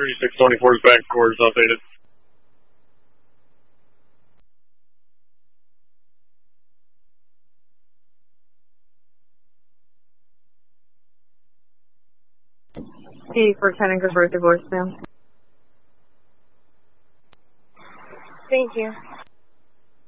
3624's back score is updated. For 10 and convert the voicemail. Thank you.